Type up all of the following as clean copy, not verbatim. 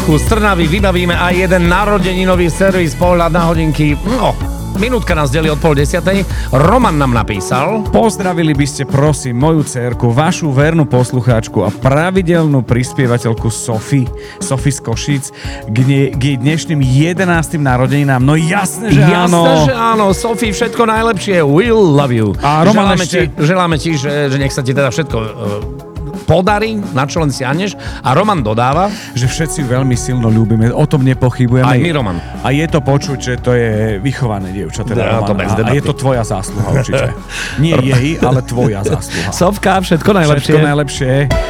Zuzku z Trnavy vybavíme aj jeden narodeninový servis, pohľad na hodinky. No, minútka nás delí od 9:30. Roman nám napísal: Pozdravili by ste prosím moju dcérku, vašu vernú poslucháčku a pravidelnú prispievateľku Sofie z Košíc k jej dnešným 11. narodeninám. No jasné, že áno. Jasné, že áno. Sofie, všetko najlepšie. We'll love you. A Roman želáme ti, že nech sa ti teda všetko podarí, na čo len siahneš. A Roman dodáva, že všetci ju veľmi silno ľúbime, o tom nepochybujeme. Aj my, Roman. A je to počuť, že to je vychované dievča, teda Roman. A je to tvoja zásluha určite. Nie jej, ale tvoja zásluha. Sofka, všetko najlepšie. Všetko najlepšie.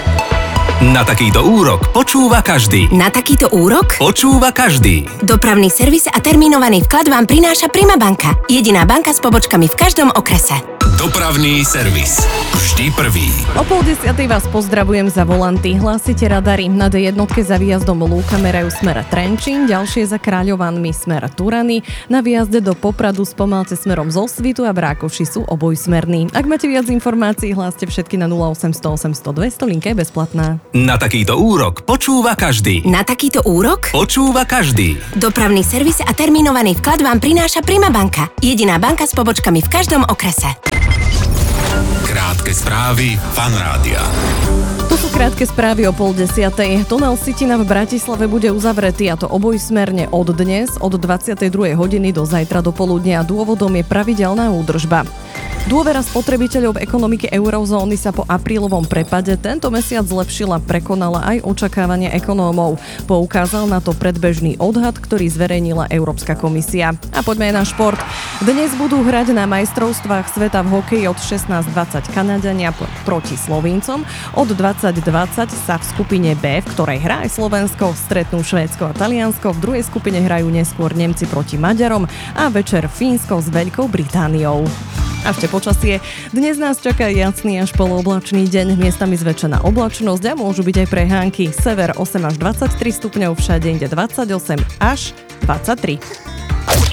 Na takýto úrok počúva každý. Na takýto úrok Počúva každý. dopravný servis a termínovaný vklad vám prináša Prima banka. Jediná banka s pobočkami v každom okrese. Dopravný servis. Vždy prvý. O 9:30 vás pozdravujem za volanty. Hlásite radary. Na D1 za výjazdom Lúka merajú smer Trenčín, ďalšie za Kráľovanmi smer Turany. Na výjazde do Popradu spomalte smerom zo Svitu a v Rákoši sú obojsmerní. Ak máte viac informácií, hláste všetky na 0800 800 200, linka je bezplatná. Na takýto úrok počúva každý. Na takýto úrok Počúva každý. dopravný servis a termínovaný vklad vám prináša Prima banka. Jediná banka s pobočkami v každom okrese. Krátke správy Fan Rádia. Tu sú krátke správy o 9:30. Tunel Sitina v Bratislave bude uzavretý, a to obojsmerne od dnes, od 22. hodiny do zajtra do poludnia. Dôvodom je pravidelná údržba. Dôvera spotrebiteľov v ekonomike eurozóny sa po aprílovom prepade tento mesiac zlepšila, prekonala aj očakávania ekonómov. Poukázal na to predbežný odhad, ktorý zverejnila Európska komisia. A poďme aj na šport. Dnes budú hrať na majstrovstvách sveta v hokeji od 16:20 Kanaďania proti Slovíncom. Od 20:20 sa v skupine B, v ktorej hrá aj Slovensko, stretnú Švédsko a Taliansko. V druhej skupine hrajú neskôr Nemci proti Maďarom a večer Fínsko s Veľkou Britániou. A ešte počasie. Dnes nás čaká jasný až polooblačný deň, miestami zväčšená oblačnosť a môžu byť aj prehánky. Sever 8 až 23 stupňov, všade inde 28 až 23.